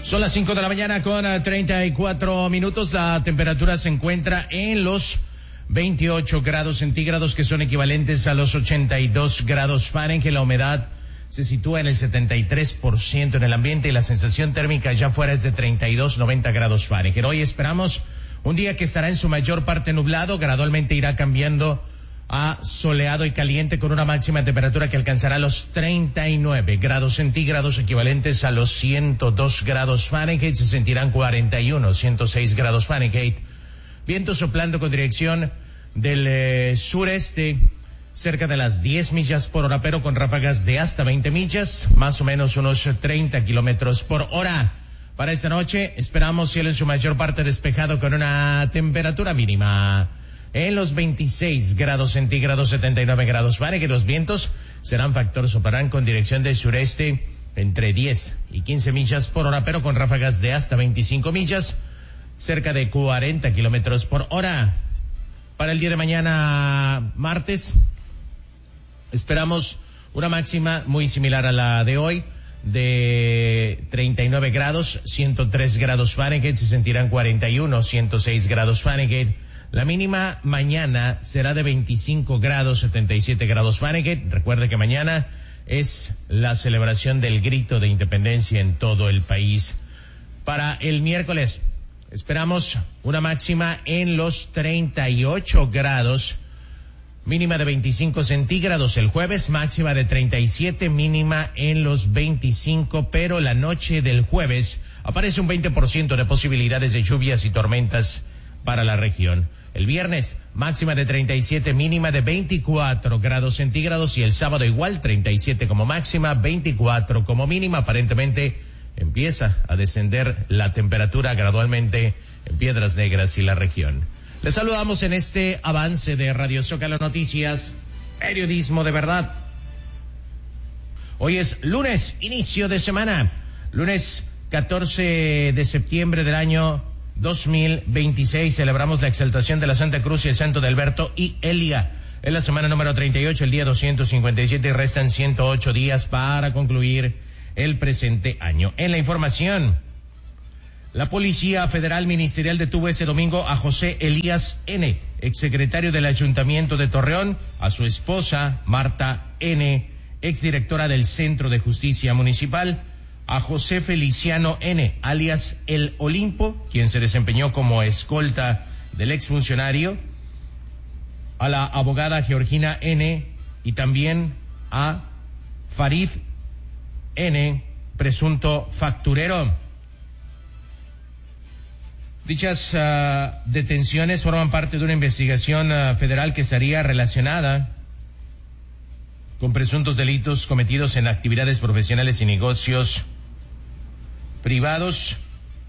Son las 5 de la mañana con 34 minutos. La temperatura se encuentra en los 28 grados centígrados, que son equivalentes a los 82 grados Fahrenheit. La humedad se sitúa en el 73% en el ambiente y la sensación térmica ya fuera es de 90 grados Fahrenheit. Hoy esperamos un día que estará en su mayor parte nublado, gradualmente irá cambiando a soleado y caliente con una máxima temperatura que alcanzará los 39 grados centígrados, equivalentes a los 102 grados Fahrenheit. Se sentirán 106 grados Fahrenheit. Viento soplando con dirección del sureste, cerca de las 10 millas por hora, pero con ráfagas de hasta 20 millas, más o menos unos 30 kilómetros por hora. Para esta noche esperamos cielo en su mayor parte despejado con una temperatura mínima en los 26 grados centígrados, 79 grados Fahrenheit. Los vientos serán factor, soplarán con dirección del sureste entre 10 y 15 millas por hora, pero con ráfagas de hasta 25 millas, cerca de 40 kilómetros por hora. Para el día de mañana, martes, esperamos una máxima muy similar a la de hoy, de 39 grados, 103 grados Fahrenheit, se sentirán 106 grados Fahrenheit. La mínima mañana será de 25 grados, 77 grados Fahrenheit. Recuerde que mañana es la celebración del grito de independencia en todo el país. Para el miércoles esperamos una máxima en los 38 grados, mínima de 25 centígrados. El jueves máxima de 37, mínima en los 25, pero la noche del jueves aparece un 20% de posibilidades de lluvias y tormentas para la región. El viernes, máxima de 37, mínima de 24 grados centígrados, y el sábado igual, 37 como máxima, 24 como mínima. Aparentemente empieza a descender la temperatura gradualmente en Piedras Negras y la región. Les saludamos en este avance de Radio Zócalo Noticias, periodismo de verdad. Hoy es lunes, inicio de semana, lunes 14 de septiembre del año 2026, celebramos la exaltación de la Santa Cruz y el Santo de Alberto y Elia. Es la semana número 38, el día 257, y restan 108 días para concluir el presente año. En la información, la Policía Federal Ministerial detuvo ese domingo a José Elías N., exsecretario del Ayuntamiento de Torreón, a su esposa Marta N., exdirectora del Centro de Justicia Municipal, a José Feliciano N., alias El Olimpo, quien se desempeñó como escolta del exfuncionario, a la abogada Georgina N., y también a Farid N., presunto facturero. Dichas detenciones forman parte de una investigación federal que estaría relacionada con presuntos delitos cometidos en actividades profesionales y negocios privados,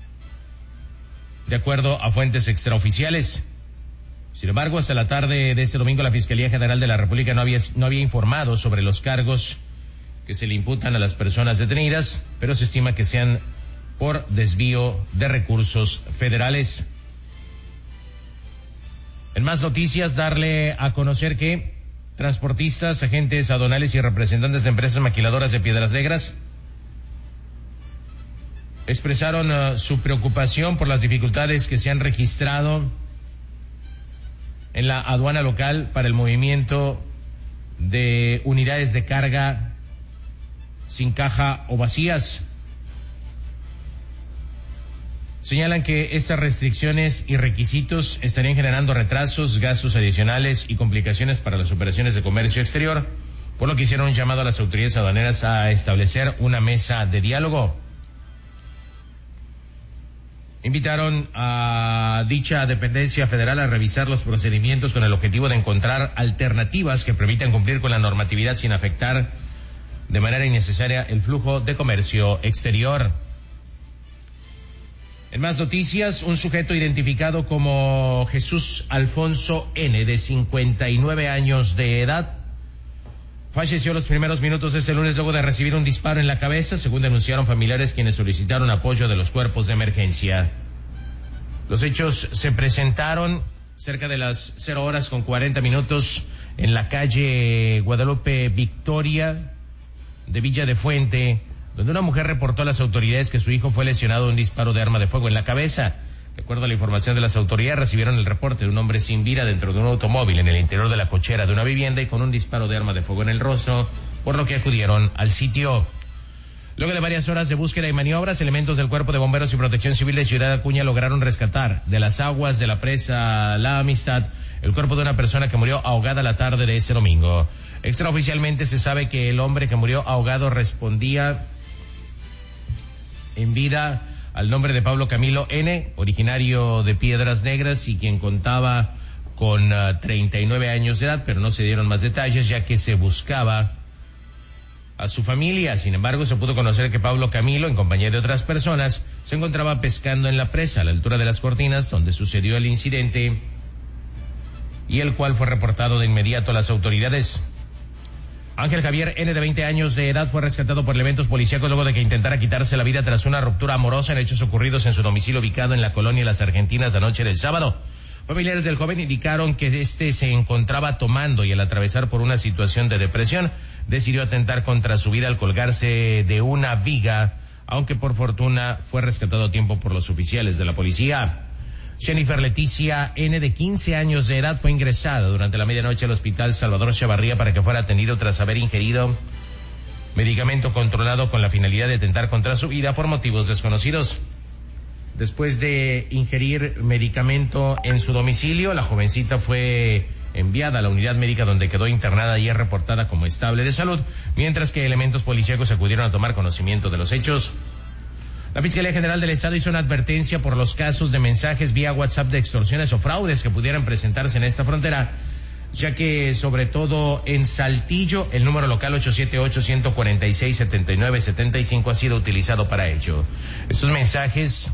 de acuerdo a fuentes extraoficiales. Sin embargo, hasta la tarde de este domingo, la Fiscalía General de la República no había informado sobre los cargos que se le imputan a las personas detenidas, pero se estima que sean por desvío de recursos federales. En más noticias, darle a conocer que transportistas, agentes aduanales y representantes de empresas maquiladoras de Piedras Negras expresaron su preocupación por las dificultades que se han registrado en la aduana local para el movimiento de unidades de carga sin caja o vacías. Señalan que estas restricciones y requisitos estarían generando retrasos, gastos adicionales y complicaciones para las operaciones de comercio exterior, por lo que hicieron un llamado a las autoridades aduaneras a establecer una mesa de diálogo. Invitaron a dicha dependencia federal a revisar los procedimientos con el objetivo de encontrar alternativas que permitan cumplir con la normatividad sin afectar de manera innecesaria el flujo de comercio exterior. En más noticias, un sujeto identificado como Jesús Alfonso N., de 59 años de edad, falleció los primeros minutos de este lunes luego de recibir un disparo en la cabeza, según denunciaron familiares, quienes solicitaron apoyo de los cuerpos de emergencia. Los hechos se presentaron cerca de las 0:40 en la calle Guadalupe Victoria de Villa de Fuente, donde una mujer reportó a las autoridades que su hijo fue lesionado de un disparo de arma de fuego en la cabeza. De acuerdo a la información de las autoridades, recibieron el reporte de un hombre sin vida dentro de un automóvil en el interior de la cochera de una vivienda y con un disparo de arma de fuego en el rostro, por lo que acudieron al sitio. Luego de varias horas de búsqueda y maniobras, elementos del Cuerpo de Bomberos y Protección Civil de Ciudad Acuña lograron rescatar de las aguas de la presa La Amistad el cuerpo de una persona que murió ahogada la tarde de ese domingo. Extraoficialmente se sabe que el hombre que murió ahogado respondía en vida al nombre de Pablo Camilo N., originario de Piedras Negras y quien contaba con 39 años de edad, pero no se dieron más detalles ya que se buscaba a su familia. Sin embargo, se pudo conocer que Pablo Camilo, en compañía de otras personas, se encontraba pescando en la presa a la altura de las Cortinas, donde sucedió el incidente, y el cual fue reportado de inmediato a las autoridades. Ángel Javier N., de 20 años de edad, fue rescatado por elementos policíacos luego de que intentara quitarse la vida tras una ruptura amorosa en hechos ocurridos en su domicilio ubicado en la colonia Las Argentinas la noche del sábado. Familiares del joven indicaron que este se encontraba tomando y al atravesar por una situación de depresión, decidió atentar contra su vida al colgarse de una viga, aunque por fortuna fue rescatado a tiempo por los oficiales de la policía. Jennifer Leticia N., de 15 años de edad, fue ingresada durante la medianoche al Hospital Salvador Chavarría para que fuera atendido tras haber ingerido medicamento controlado con la finalidad de atentar contra su vida por motivos desconocidos. Después de ingerir medicamento en su domicilio, la jovencita fue enviada a la unidad médica donde quedó internada y es reportada como estable de salud, mientras que elementos policíacos acudieron a tomar conocimiento de los hechos. La Fiscalía General del Estado hizo una advertencia por los casos de mensajes vía WhatsApp de extorsiones o fraudes que pudieran presentarse en esta frontera, ya que sobre todo en Saltillo el número local 878-146-7975 ha sido utilizado para ello. Estos mensajes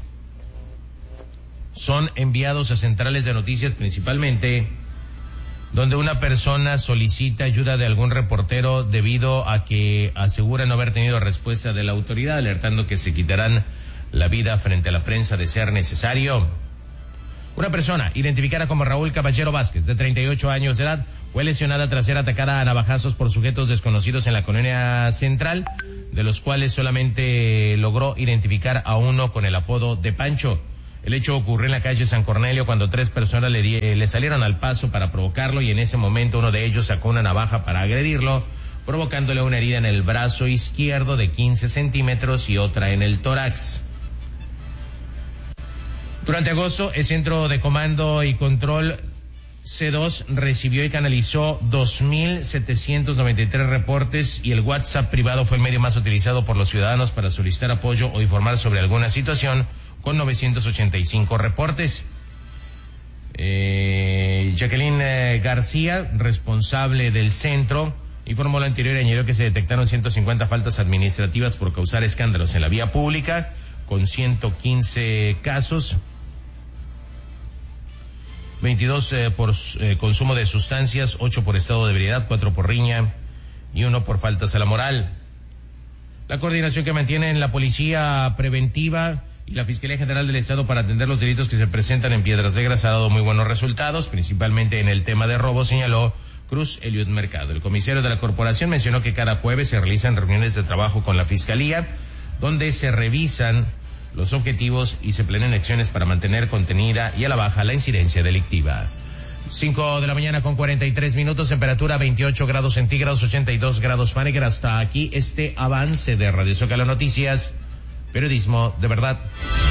son enviados a centrales de noticias principalmente, donde una persona solicita ayuda de algún reportero debido a que asegura no haber tenido respuesta de la autoridad, alertando que se quitarán la vida frente a la prensa de ser necesario. Una persona, identificada como Raúl Caballero Vázquez, de 38 años de edad, fue lesionada tras ser atacada a navajazos por sujetos desconocidos en la colonia central, de los cuales solamente logró identificar a uno con el apodo de Pancho. El hecho ocurrió en la calle San Cornelio cuando 3 personas le salieron al paso para provocarlo y en ese momento uno de ellos sacó una navaja para agredirlo, provocándole una herida en el brazo izquierdo de 15 centímetros y otra en el tórax. Durante agosto, el Centro de Comando y Control C2 recibió y canalizó 2.793 reportes y el WhatsApp privado fue el medio más utilizado por los ciudadanos para solicitar apoyo o informar sobre alguna situación, con 985 reportes. Jacqueline García, responsable del centro, informó lo anterior y añadió que se detectaron 150 faltas administrativas por causar escándalos en la vía pública, con 115 casos, 22 por consumo de sustancias, 8 por estado de ebriedad, 4 por riña y 1 por faltas a la moral. La coordinación que mantienen la Policía Preventiva y la Fiscalía General del Estado para atender los delitos que se presentan en Piedras Negras ha dado muy buenos resultados, principalmente en el tema de robo, señaló Cruz Eliud Mercado. El comisario de la corporación mencionó que cada jueves se realizan reuniones de trabajo con la Fiscalía, donde se revisan los objetivos y se planean acciones para mantener contenida y a la baja la incidencia delictiva. 5 de la mañana con 43 minutos, temperatura 28 grados centígrados, 82 grados Fahrenheit. Hasta aquí este avance de Radio Zócalo Noticias, periodismo de verdad.